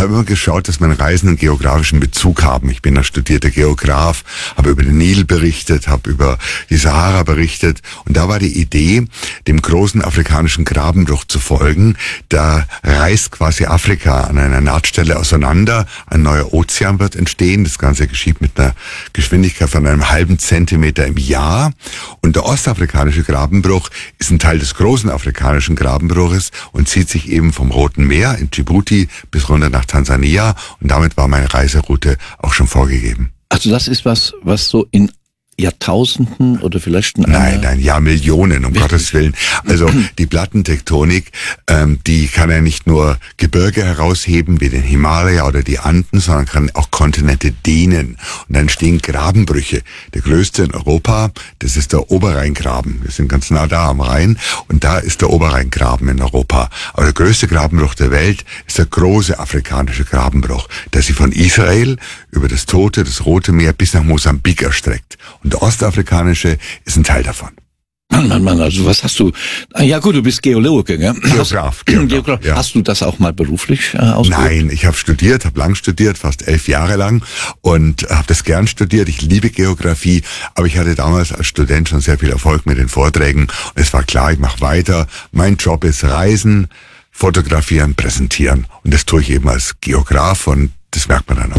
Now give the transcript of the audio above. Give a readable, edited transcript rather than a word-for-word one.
habe immer geschaut, dass meine Reisen einen geografischen Bezug haben. Ich bin ein studierter Geograf, habe über den Nil berichtet, habe über die Sahara berichtet. Und da war die Idee, dem großen afrikanischen Grabenbruch zu folgen. Da reißt quasi Afrika an einer Nahtstelle auseinander. Ein neuer Ozean wird entstehen. Das Ganze geschieht mit einer Geschwindigkeit von einem halben Zentimeter im Jahr. Und der ostafrikanische Grabenbruch ist ein Teil des großen afrikanischen Grabenbruches und zieht sich eben vom Roten Meer in Djibouti bis runter nach Tansania. Und damit war meine Reiseroute auch schon vorgegeben. Also das ist was so in Jahrtausenden oder vielleicht Nein, Jahrmillionen, um Gottes Willen. Also die Plattentektonik, die kann ja nicht nur Gebirge herausheben wie den Himalaya oder die Anden, sondern kann auch Kontinente dehnen. Und dann entstehen Grabenbrüche. Der größte in Europa, das ist der Oberrheingraben. Wir sind ganz nah da am Rhein und da ist der Oberrheingraben in Europa. Aber der größte Grabenbruch der Welt ist der große afrikanische Grabenbruch, der sich von Israel über das Tote, das Rote Meer bis nach Mosambik erstreckt. Und der ostafrikanische ist ein Teil davon. Mann, also was hast du? Ja gut, du bist Geologe, gell? Geograf. Ja. Hast du das auch mal beruflich ausgeübt? Nein, ich habe studiert, habe lang studiert, fast 11 Jahre lang und habe das gern studiert. Ich liebe Geografie, aber ich hatte damals als Student schon sehr viel Erfolg mit den Vorträgen. Und es war klar, ich mache weiter. Mein Job ist Reisen, fotografieren, präsentieren. Und das tue ich eben als Geograf und das merkt man dann auch.